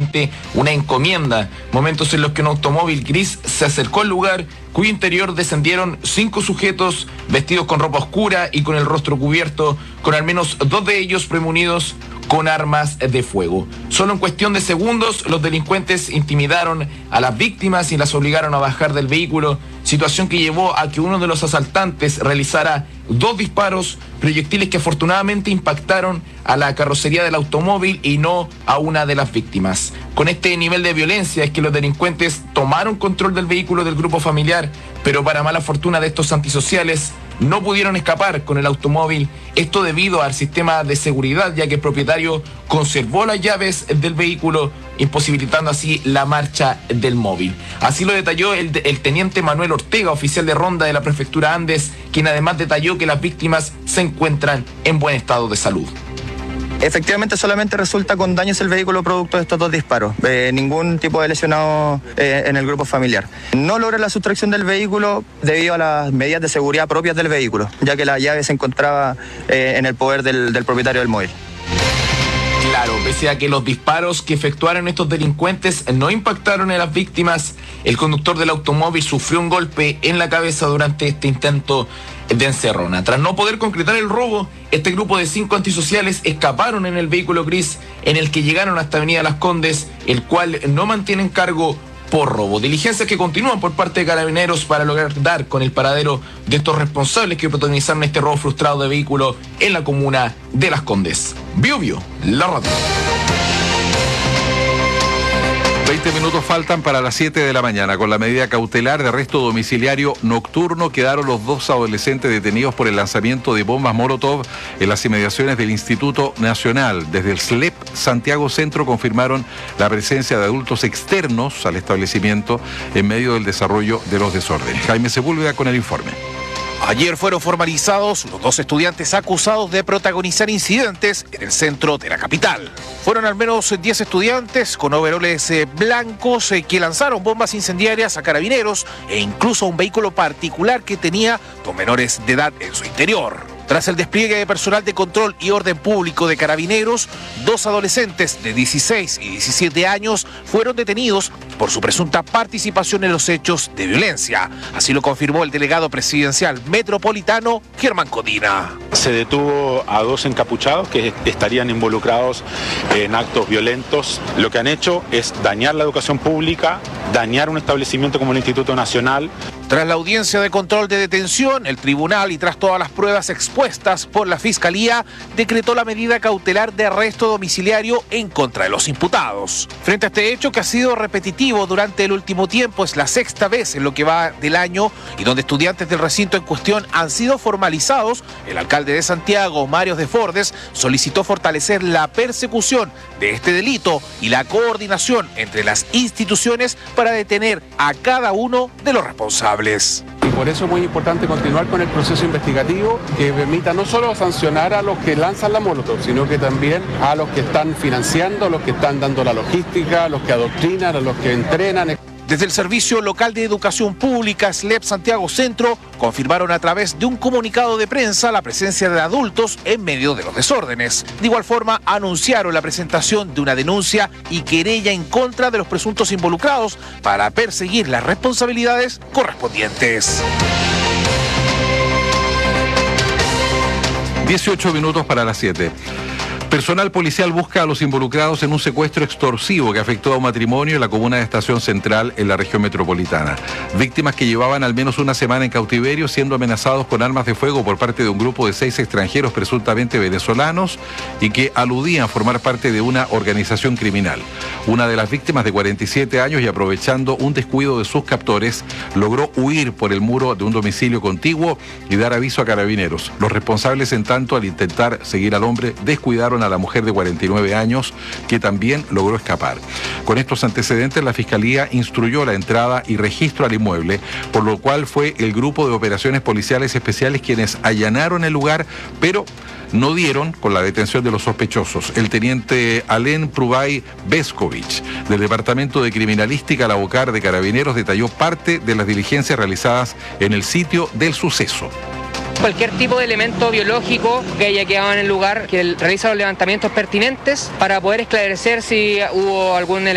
aparentemente una encomienda, momentos en los que un automóvil gris se acercó al lugar, cuyo interior descendieron 5 sujetos vestidos con ropa oscura y con el rostro cubierto, con al menos 2 de ellos premunidos con armas de fuego. Solo en cuestión de segundos, los delincuentes intimidaron a las víctimas y las obligaron a bajar del vehículo, situación que llevó a que uno de los asaltantes realizara 2 disparos, proyectiles que afortunadamente impactaron a la carrocería del automóvil y no a una de las víctimas. Con este nivel de violencia es que los delincuentes tomaron control del vehículo del grupo familiar, pero para mala fortuna de estos antisociales, no pudieron escapar con el automóvil, esto debido al sistema de seguridad, ya que el propietario conservó las llaves del vehículo, imposibilitando así la marcha del móvil. Así lo detalló el teniente Manuel Ortega, oficial de ronda de la prefectura Andes, quien además detalló que las víctimas se encuentran en buen estado de salud. Efectivamente, solamente resulta con daños el vehículo producto de estos 2 disparos. Ningún tipo de lesionado en el grupo familiar. No logra la sustracción del vehículo debido a las medidas de seguridad propias del vehículo, ya que la llave se encontraba en el poder del propietario del móvil. Claro, pese a que los disparos que efectuaron estos delincuentes no impactaron en las víctimas, el conductor del automóvil sufrió un golpe en la cabeza durante este intento de encerrona. Tras no poder concretar el robo, este grupo de 5 antisociales escaparon en el vehículo gris en el que llegaron hasta Avenida Las Condes, el cual no mantienen cargo por robo. Diligencias que continúan por parte de Carabineros para lograr dar con el paradero de estos responsables que protagonizaron este robo frustrado de vehículo en la comuna de Las Condes. Bio, la radio. 20 minutos faltan para las 7 de la mañana. Con la medida cautelar de arresto domiciliario nocturno quedaron los 2 adolescentes detenidos por el lanzamiento de bombas Molotov en las inmediaciones del Instituto Nacional. Desde el SLEP Santiago Centro confirmaron la presencia de adultos externos al establecimiento en medio del desarrollo de los desórdenes. Jaime Sepúlveda con el informe. Ayer fueron formalizados los 2 estudiantes acusados de protagonizar incidentes en el centro de la capital. Fueron al menos 10 estudiantes con overoles blancos que lanzaron bombas incendiarias a Carabineros e incluso a un vehículo particular que tenía 2 menores de edad en su interior. Tras el despliegue de personal de control y orden público de Carabineros, 2 adolescentes de 16 y 17 años fueron detenidos por su presunta participación en los hechos de violencia. Así lo confirmó el delegado presidencial metropolitano, Germán Codina. Se detuvo a 2 encapuchados que estarían involucrados en actos violentos. Lo que han hecho es dañar la educación pública, dañar un establecimiento como el Instituto Nacional. Tras la audiencia de control de detención, el tribunal y tras todas las pruebas expuestas por la Fiscalía, decretó la medida cautelar de arresto domiciliario en contra de los imputados. Frente a este hecho que ha sido repetitivo durante el último tiempo, es la 6ª vez en lo que va del año y donde estudiantes del recinto en cuestión han sido formalizados, el alcalde de Santiago, Mario de Fordes, solicitó fortalecer la persecución de este delito y la coordinación entre las instituciones para detener a cada uno de los responsables. Y por eso es muy importante continuar con el proceso investigativo que permita no solo sancionar a los que lanzan la molotov, sino que también a los que están financiando, a los que están dando la logística, a los que adoctrinan, a los que entrenan. Desde el Servicio Local de Educación Pública, SLEP Santiago Centro, confirmaron a través de un comunicado de prensa la presencia de adultos en medio de los desórdenes. De igual forma, anunciaron la presentación de una denuncia y querella en contra de los presuntos involucrados para perseguir las responsabilidades correspondientes. 18 minutos para las 7. Personal policial busca a los involucrados en un secuestro extorsivo que afectó a un matrimonio en la comuna de Estación Central en la región metropolitana. Víctimas que llevaban al menos una semana en cautiverio siendo amenazados con armas de fuego por parte de un grupo de 6 extranjeros presuntamente venezolanos y que aludían formar parte de una organización criminal. Una de las víctimas, de 47 años y aprovechando un descuido de sus captores, logró huir por el muro de un domicilio contiguo y dar aviso a Carabineros. Los responsables, en tanto, al intentar seguir al hombre, descuidaron a la mujer de 49 años, que también logró escapar. Con estos antecedentes, la Fiscalía instruyó la entrada y registro al inmueble, por lo cual fue el Grupo de Operaciones Policiales Especiales quienes allanaron el lugar, pero no dieron con la detención de los sospechosos. El teniente Alén Prubay Vescovich, del Departamento de Criminalística, la Bocar de Carabineros, detalló parte de las diligencias realizadas en el sitio del suceso. Cualquier tipo de elemento biológico que haya quedado en el lugar, que realiza los levantamientos pertinentes para poder esclarecer si hubo algún elemento